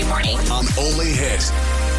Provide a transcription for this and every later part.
morning. On Only Hit.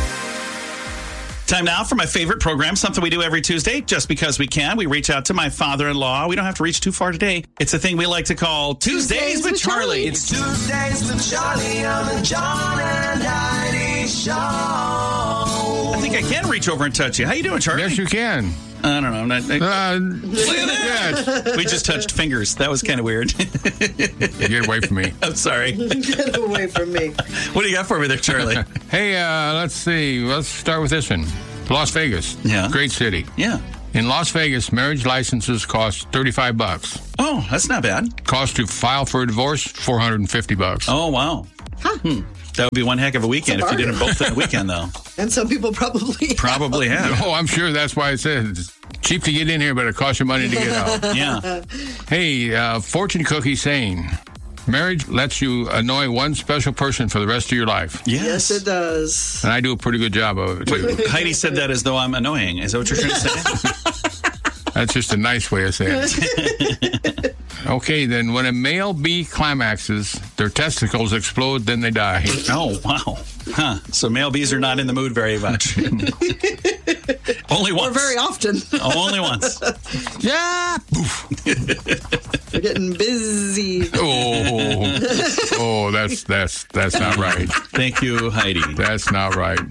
Time now for my favorite program, something we do every Tuesday, just because we can. We reach out to my father-in-law. We don't have to reach too far today. It's a thing we like to call Tuesdays with Charlie. It's Tuesdays with Charlie on the John and Heidi Show. I think I can reach over and touch you. How you doing, Charlie? Yes, you can. I don't know. Look at that. We just touched fingers. That was kind of weird. Get away from me. I'm sorry. Get away from me. What do you got for me there, Charlie? Hey, let's see. Let's start with this one. Las Vegas. Yeah. Great city. Yeah. In Las Vegas, marriage licenses cost $35. Oh, that's not bad. Cost to file for a divorce, $450. Oh, wow. That would be one heck of a weekend if you did them both in a weekend, though. And some people probably have. Oh, I'm sure that's why it says it's cheap to get in here, but it costs you money to get out. Yeah. Hey, fortune cookie saying, marriage lets you annoy one special person for the rest of your life. Yes, it does. And I do a pretty good job of it, too. Heidi said that as though I'm annoying. Is that what you're trying to say? That's just a nice way of saying it. Okay, then when a male bee climaxes, their testicles explode, then they die. Oh, wow. Huh. So male bees are not in the mood very much. Only once. Or very often. Only once. Yeah. We're getting busy. Oh, that's not right. Thank you, Heidi. That's not right.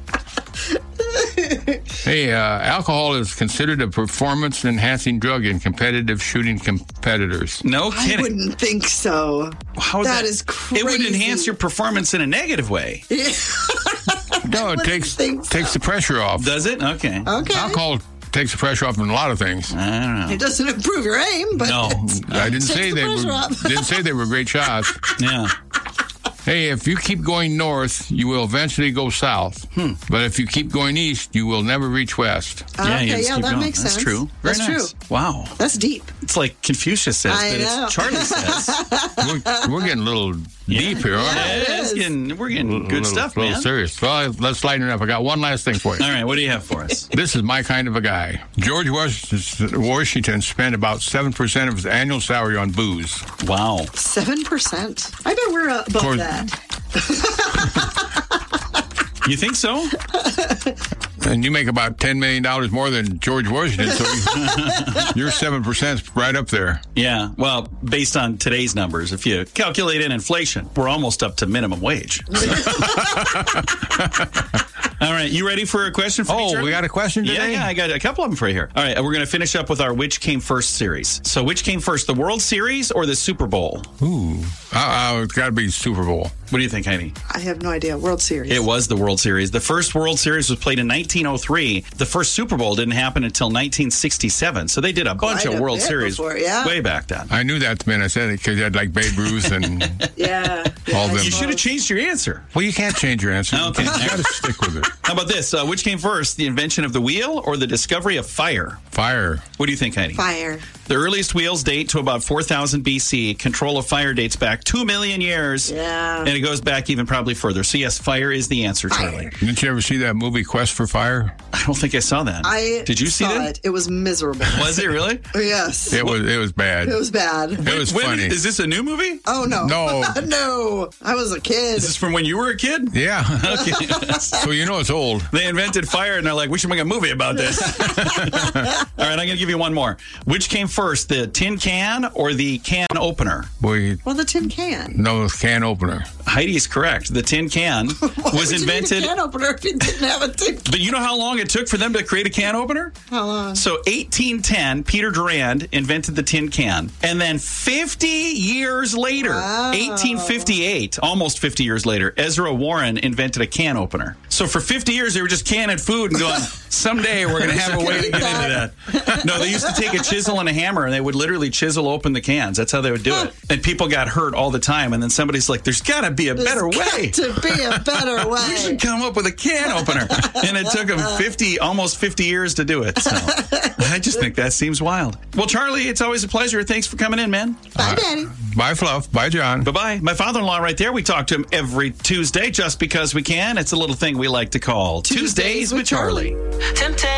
Hey, alcohol is considered a performance-enhancing drug in competitive shooting competitors. No kidding. I wouldn't think so. How that is crazy. It would enhance your performance in a negative way. No, it takes the pressure off. Does it? Okay. Alcohol takes the pressure off in a lot of things. I don't know. It doesn't improve your aim, but No, I didn't say they were great shots. Yeah. Hey, if you keep going north, you will eventually go south. But if you keep going east, you will never reach west. Okay, you just keep that going. makes sense. That's true. Very That's nice. true. Wow. That's deep. It's like Confucius says, I but know. it's Charlie says. We're getting a little deep here, aren't we? We're getting good stuff, a little man. serious. Well, let's lighten it up. I got one last thing for you. All right, what do you have for us? This is my kind of a guy. George Washington spent about 7% of his annual salary on booze. Wow. 7%. I bet we're above that. You think so? And you make about $10 million more than George Washington, so your 7% right up there. Yeah, well, based on today's numbers, if you calculate in inflation, we're almost up to minimum wage. All right, you ready for a question for me, Charlie? We got a question today? Yeah, I got a couple of them for you here. All right, we're going to finish up with our Which Came First series. So which came first, the World Series or the Super Bowl? Ooh, it's got to be Super Bowl. What do you think, Heidi? I have no idea. World Series. It was the World Series. The first World Series was played in 1903. The first Super Bowl didn't happen until 1967. So they did a bunch of World Series way back then. I knew that the minute I said it because you had like Babe Ruth and all them. You should have changed your answer. Well, you can't change your answer. Okay. You got to stick with it. How about this? Which came first, the invention of the wheel or the discovery of fire? Fire. What do you think, Heidi? Fire. The earliest wheels date to about 4000 BC. Control of fire dates back 2 million years. Yeah. And it goes back even probably further. So, yes, fire is the answer, Charlie. Didn't you ever see that movie Quest for Fire? I don't think I saw that. Did you see that? It was miserable. Was it really? Yes. It was bad. It was bad. It was funny. Is this a new movie? Oh, no. No. No. I was a kid. Is this from when you were a kid? Yeah. Okay. So you know it's old. They invented fire, and they're like, we should make a movie about this. All right, I'm going to give you one more. Which came first, the tin can or the can opener? Boy, Well, the tin can. no can opener. Heidi's correct. The tin can was invented. You need a can opener if you didn't have a tin can. But you know how long it took for them to create a can opener? How long? So 1810, Peter Durand invented the tin can. And then 50 years later, 1858, almost 50 years later, Ezra Warren invented a can opener. So for 50 years, they were just canning food and going, someday we're going to have a way to get into that. No, they used to take a chisel and a hammer, and they would literally chisel open the cans. That's how they would do it. And people got hurt all the time. And then somebody's like, there's got to be a better way. To be a better way. We should come up with a can opener. And it took them almost 50 years to do it. So I just think that seems wild. Well, Charlie, it's always a pleasure. Thanks for coming in, man. Bye, Daddy. Bye, Fluff. Bye, John. Bye-bye. My father-in-law right there, we talk to him every Tuesday just because we can. It's a little thing we like to call Tuesdays with Charlie.